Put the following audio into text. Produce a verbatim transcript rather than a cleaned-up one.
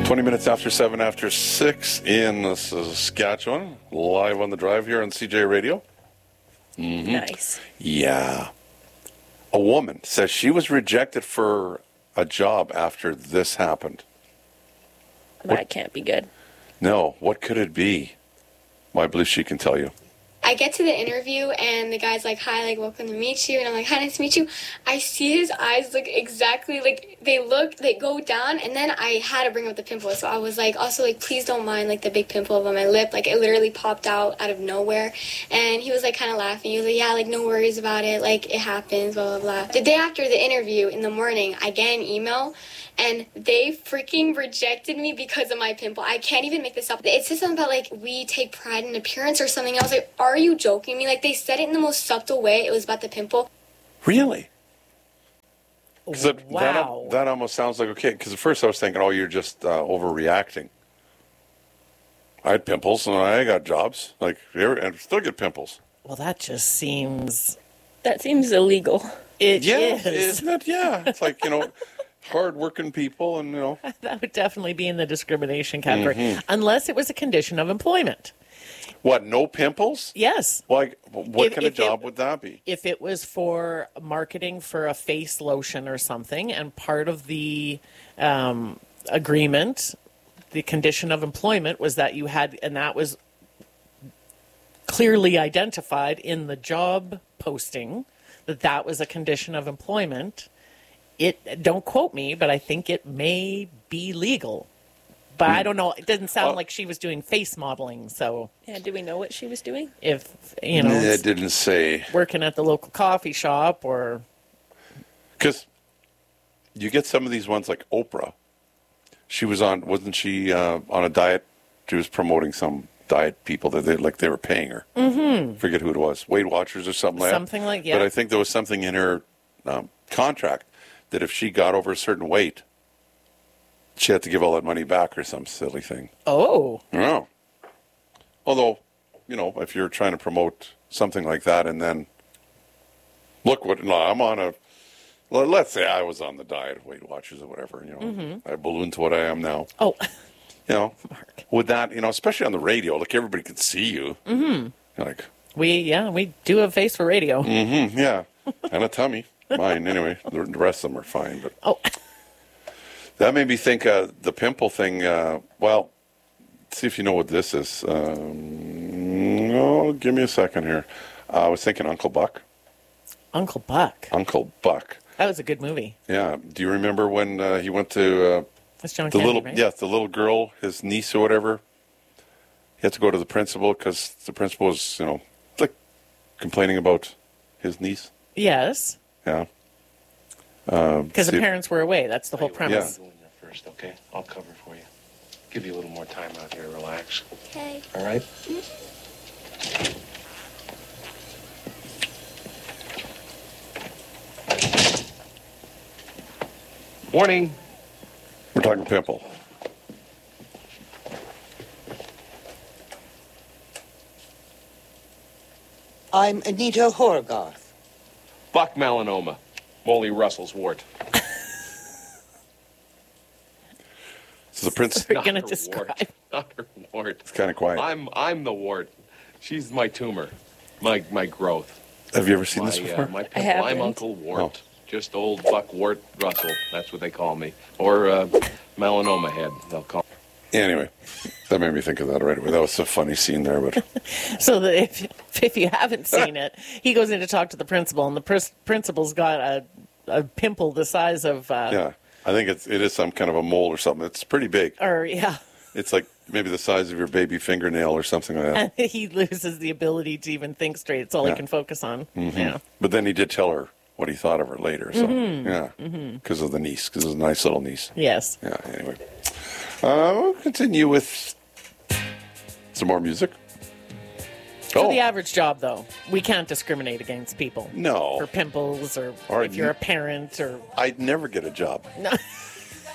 twenty minutes after seven after six in Saskatchewan, live on the drive here on C J Radio. Mm-hmm. Nice. Yeah. A woman says she was rejected for a job after this happened. That What? can't be good. No, what could it be? Well, I believe she can tell you. I get to the interview and the guy's like, hi, like, welcome to meet you. And I'm like, hi, nice to meet you. I see his eyes look exactly like they look, they go down. And then I had to bring up the pimple. So I was like, also, like, please don't mind, like, the big pimple on my lip. Like, it literally popped out out of nowhere. And he was, like, kind of laughing. He was like, yeah, like, no worries about it. Like, it happens, blah, blah, blah. The day after the interview in the morning, I get an email. And they freaking rejected me because of my pimple. I can't even make this up. It said something about, like, we take pride in appearance or something. I was like, are you joking me? Like, they said it in the most subtle way. It was about the pimple. Really? 'Cause that, Wow. That, that almost sounds like, okay, because at first I was thinking, oh, you're just uh, overreacting. I had pimples and I got jobs. Like, you ever, and still get pimples. Well, that just seems... That seems illegal. It Yeah, is. isn't it? Yeah. It's like, you know, hard-working people and, you know. That would definitely be in the discrimination category. Mm-hmm. Unless it was a condition of employment. What, no pimples? Yes. Like, what If- kind of if it- job would that be? If it was for marketing for a face lotion or something, and part of the um, agreement, the condition of employment was that you had, and that was clearly identified in the job posting, that that was a condition of employment. It, don't quote me, but I think it may be legal. But I don't know. It didn't sound Uh, like she was doing face modeling. So Yeah, do we know what she was doing? if, you know, It it's didn't say. working at the local coffee shop or... Because you get some of these ones like Oprah. She was on, wasn't she uh, on a diet? She was promoting some diet people that they like they were paying her. Mm-hmm. Forget who it was, Weight Watchers or something like Something that. like- yeah. But I think there was something in her um, contract that if she got over a certain weight, she had to give all that money back or some silly thing. Oh, I don't know. Although, you know, if you're trying to promote something like that and then look what, no, I'm on a, well, let's say I was on the diet of Weight Watchers or whatever, you know, Mm-hmm. I ballooned to what I am now. oh, You know, with that, you know, especially on the radio, like everybody can see you. Mm-hmm. You're like, we yeah we do have face for radio. mm-hmm, yeah, and a tummy. Mine, anyway. The the rest of them are fine. But Oh, that made me think uh, the pimple thing, uh, well, see if you know what this is. Um, oh, give me a second here. Uh, I was thinking Uncle Buck. Uncle Buck. Uncle Buck. That was a good movie. Yeah. Do you remember when uh, he went to uh, That's John the Candy, little, right? yeah, the little girl, his niece or whatever? He had to go to the principal because the principal was, you know, like complaining about his niece. Yes, Yeah. Um, because the see- parents were away. That's the whole premise. Go in there first, okay? I'll cover for you. Give you a little more time out here to relax. Okay. All right? Morning. We're talking pimple. I'm Anita Horgarth. Buck melanoma. Molly Russell's wart. So the prince, We're Not gonna her describe. wart. Not her wart. it's kind of quiet. I'm I'm the wart. She's my tumor. My my growth. Have you ever seen My, this uh, before? my pimple. haven't. I'm Uncle Wart. Oh. Just old Buck Wart Russell. That's what they call me. Or uh, melanoma head, they'll call me. Anyway, that made me think of that right away. That was a funny scene there, but So that if if you haven't seen it, he goes in to talk to the principal, and the pr- principal's got a a pimple the size of uh, yeah, I think it's it is some kind of a mole or something. It's pretty big. or yeah. It's like maybe the size of your baby fingernail or something like that. And he loses the ability to even think straight. It's all Yeah. he can focus on. Mm-hmm. Yeah. But then he did tell her what he thought of her later. So Mm-hmm. yeah, because of the niece, because it was a nice little niece. Yes. Yeah. Anyway, uh, we'll continue with some more music. For Oh the average job, though, we can't discriminate against people no, for pimples or Or if you're you- a parent or I'd never get a job. no.